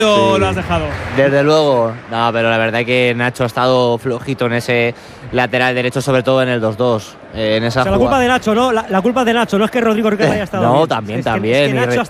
lo has dejado. Desde luego. No, pero la verdad que Nacho ha estado flojito en ese lateral derecho, sobre todo en el 2-2. En esa o sea, la culpa de Nacho, ¿no? La culpa de Nacho, no es que Rodrigo Riquelme haya estado no, bien. también, es también. Que, Nacho